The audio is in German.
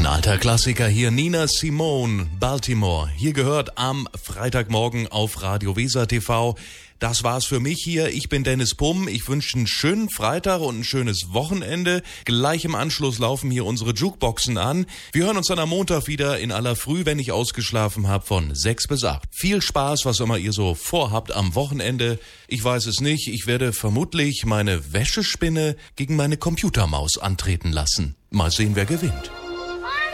Ein alter Klassiker hier, Nina Simone, Baltimore. Hier gehört am Freitagmorgen auf Radio Weser TV. Das war's für mich hier. Ich bin Dennis Pumm. Ich wünsche einen schönen Freitag und ein schönes Wochenende. Gleich im Anschluss laufen hier unsere Jukeboxen an. Wir hören uns dann am Montag wieder in aller Früh, wenn ich ausgeschlafen habe, von 6 bis 8. Viel Spaß, was immer ihr so vorhabt am Wochenende. Ich weiß es nicht. Ich werde vermutlich meine Wäschespinne gegen meine Computermaus antreten lassen. Mal sehen, wer gewinnt.